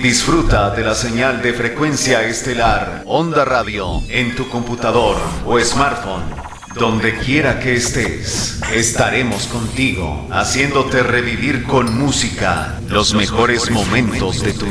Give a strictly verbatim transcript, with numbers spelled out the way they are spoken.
Disfruta de la señal de frecuencia estelar Onda Radio en tu computador o smartphone. Donde quiera que estés, estaremos contigo, haciéndote revivir con música los mejores momentos de tu